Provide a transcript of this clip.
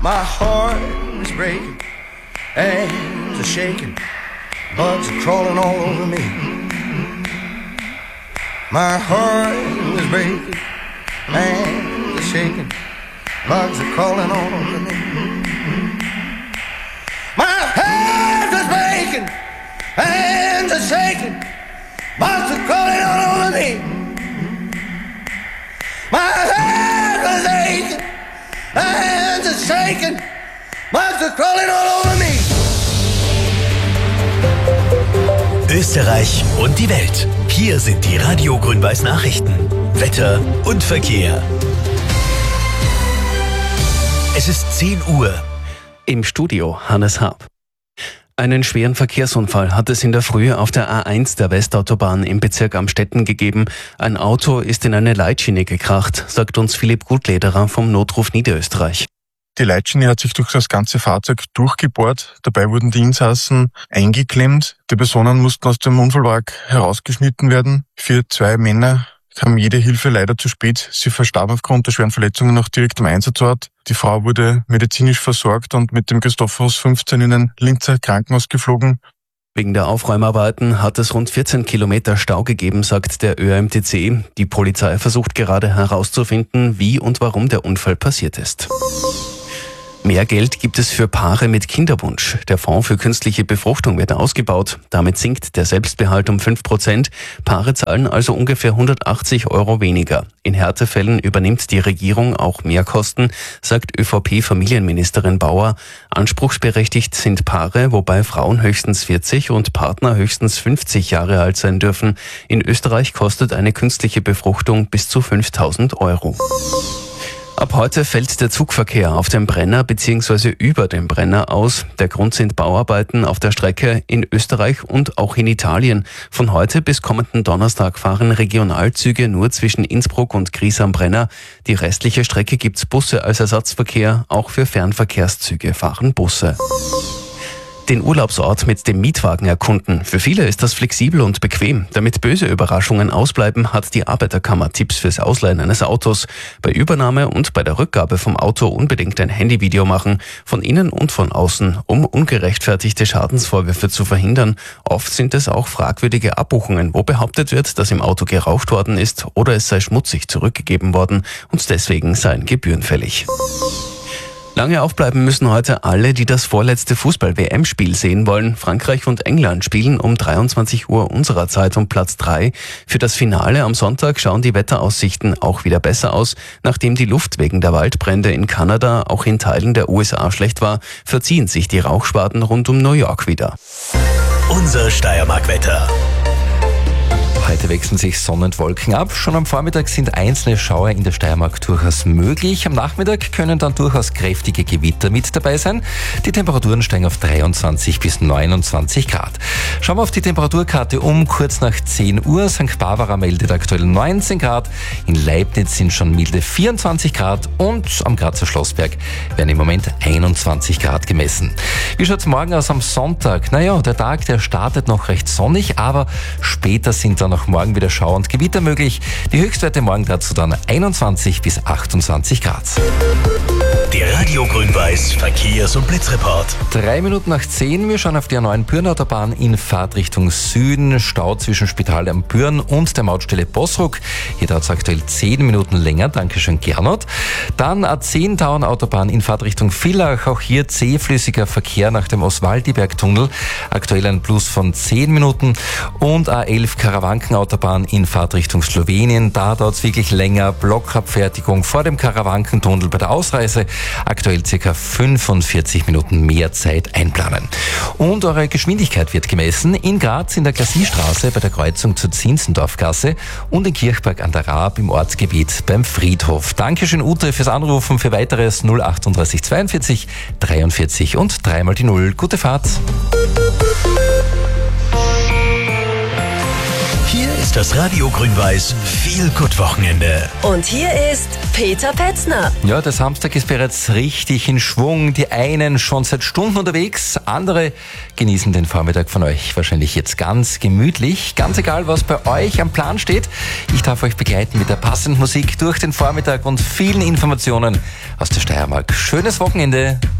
My heart is breaking and it's shaking. Bugs are crawling all over me. My heart is breaking and it's shaking. Bugs are crawling all over me. My heart is breaking and it's shaking. Bugs are crawling all over me. My head is aching and it's shaking. Bugs are crawling all over me. Österreich und die Welt. Hier sind die Radio Grün-Weiß Nachrichten. Wetter und Verkehr. Es ist 10 Uhr. Im Studio Hannes Haab. Einen schweren Verkehrsunfall hat es in der Früh auf der A1 der Westautobahn im Bezirk Amstetten gegeben. Ein Auto ist in eine Leitschiene gekracht, sagt uns Philipp Gutlederer vom Notruf Niederösterreich. Die Leitschiene hat sich durch das ganze Fahrzeug durchgebohrt. Dabei wurden die Insassen eingeklemmt. Die Personen mussten aus dem Unfallwagen herausgeschnitten werden. Für 2 Männer kam jede Hilfe leider zu spät. Sie verstarben aufgrund der schweren Verletzungen noch direkt am Einsatzort. Die Frau wurde medizinisch versorgt und mit dem Christophorus 15 in ein Linzer Krankenhaus geflogen. Wegen der Aufräumarbeiten hat es rund 14 Kilometer Stau gegeben, sagt der ÖMTC. Die Polizei versucht gerade herauszufinden, wie und warum der Unfall passiert ist. Mehr Geld gibt es für Paare mit Kinderwunsch. Der Fonds für künstliche Befruchtung wird ausgebaut. Damit sinkt der Selbstbehalt um 5%. Paare zahlen also ungefähr 180 € weniger. In Härtefällen übernimmt die Regierung auch Mehrkosten, sagt ÖVP-Familienministerin Bauer. Anspruchsberechtigt sind Paare, wobei Frauen höchstens 40 und Partner höchstens 50 Jahre alt sein dürfen. In Österreich kostet eine künstliche Befruchtung bis zu 5.000 €. Ab heute fällt der Zugverkehr auf dem Brenner bzw. über dem Brenner aus. Der Grund sind Bauarbeiten auf der Strecke in Österreich und auch in Italien. Von heute bis kommenden Donnerstag fahren Regionalzüge nur zwischen Innsbruck und Gries am Brenner. Die restliche Strecke gibt's Busse als Ersatzverkehr. Auch für Fernverkehrszüge fahren Busse. Den Urlaubsort mit dem Mietwagen erkunden. Für viele ist das flexibel und bequem. Damit böse Überraschungen ausbleiben, hat die Arbeiterkammer Tipps fürs Ausleihen eines Autos. Bei Übernahme und bei der Rückgabe vom Auto unbedingt ein Handyvideo machen, von innen und von außen, um ungerechtfertigte Schadensvorwürfe zu verhindern. Oft sind es auch fragwürdige Abbuchungen, wo behauptet wird, dass im Auto geraucht worden ist oder es sei schmutzig zurückgegeben worden und deswegen seien Gebühren fällig. Lange aufbleiben müssen heute alle, die das vorletzte Fußball-WM-Spiel sehen wollen. Frankreich und England spielen um 23 Uhr unserer Zeit um Platz 3. Für das Finale am Sonntag schauen die Wetteraussichten auch wieder besser aus. Nachdem die Luft wegen der Waldbrände in Kanada auch in Teilen der USA schlecht war, verziehen sich die Rauchschwaden rund um New York wieder. Unser Steiermark-Wetter. Heute wechseln sich Sonne und Wolken ab. Schon am Vormittag sind einzelne Schauer in der Steiermark durchaus möglich. Am Nachmittag können dann durchaus kräftige Gewitter mit dabei sein. Die Temperaturen steigen auf 23 bis 29 Grad. Schauen wir auf die Temperaturkarte um. Kurz nach 10 Uhr. St. Barbara meldet aktuell 19 Grad. In Leibniz sind schon milde 24 Grad. Und am Grazer Schlossberg werden im Moment 21 Grad gemessen. Wie schaut es morgen aus am Sonntag? Naja, der Tag, der startet noch recht sonnig, aber später sind dann auch morgen wieder Schauer und Gewitter möglich. Die Höchstwerte morgen dazu dann 21 bis 28 Grad. Der Radio Grün-Weiß Verkehrs- und Blitzreport. 3 Minuten nach 10. Wir schauen auf die A9 Bürnautobahn in Fahrtrichtung Süden. Stau zwischen Spital am Bürn und der Mautstelle Bosruck. Hier dauert es aktuell 10 Minuten länger. Dankeschön, Gernot. Dann A10 Tauernautobahn in Fahrtrichtung Villach. Auch hier zähflüssiger Verkehr nach dem Oswaldiberg-Tunnel. Aktuell ein Plus von 10 Minuten. Und A11 Karawankenautobahn in Fahrtrichtung Slowenien. Da dauert es wirklich länger. Blockabfertigung vor dem Karawankentunnel bei der Ausreise. Aktuell ca. 45 Minuten mehr Zeit einplanen. Und eure Geschwindigkeit wird gemessen in Graz in der Glassiestraße bei der Kreuzung zur Zinzendorfgasse und in Kirchberg an der Raab im Ortsgebiet beim Friedhof. Dankeschön, Ute, fürs Anrufen. Für weiteres 038 42 43 und 3 mal die 0. Gute Fahrt. Hier ist ist das Radio Grün-Weiß Feel Good Wochenende. Und hier ist Peter Petzner. Ja, der Samstag ist bereits richtig in Schwung. Die einen schon seit Stunden unterwegs, andere genießen den Vormittag von euch wahrscheinlich jetzt ganz gemütlich. Ganz egal, was bei euch am Plan steht. Ich darf euch begleiten mit der passenden Musik durch den Vormittag und vielen Informationen aus der Steiermark. Schönes Wochenende.